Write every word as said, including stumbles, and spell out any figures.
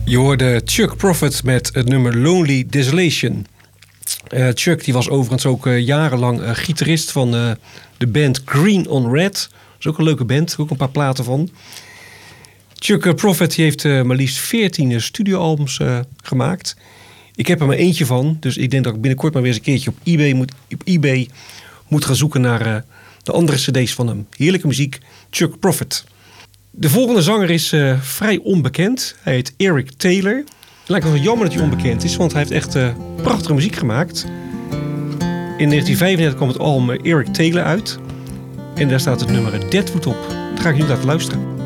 Je hoorde Chuck Prophet met het nummer Lonely Desolation. Uh, Chuck die was overigens ook uh, jarenlang uh, gitarist van uh, de band Green on Red. Dat is ook een leuke band, ook een paar platen van. Chuck uh, Prophet die heeft uh, maar liefst veertien uh, studioalbums uh, gemaakt. Ik heb er maar eentje van, dus ik denk dat ik binnenkort maar weer eens een keertje op eBay moet, op eBay moet gaan zoeken naar uh, de andere cd's van hem. Heerlijke muziek, Chuck Prophet. De volgende zanger is uh, vrij onbekend. Hij heet Eric Taylor. Het lijkt me wel jammer dat hij onbekend is, want hij heeft echt uh, prachtige muziek gemaakt. In negentien vijfendertig kwam het album Eric Taylor uit. En daar staat het nummer Deadwood op. Daar ga ik nu laten luisteren.